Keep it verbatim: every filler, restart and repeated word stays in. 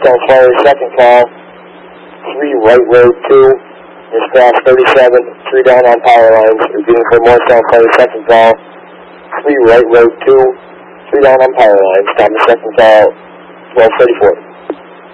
Morristown Fire, second call, three right road two, is cross thirty-seven, three down on power lines, repeating for Morristown Fire, second call, three right road two, three down on power lines, time the second call, twelve thirty-four.